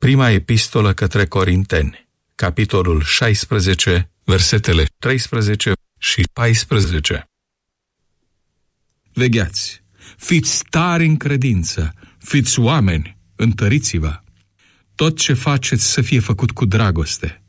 Prima epistolă către Corinteni, capitolul 16, versetele 13 și 14. Vegheați, fiți tari în credință, fiți oameni, întăriți-vă. Tot ce faceți să fie făcut cu dragoste.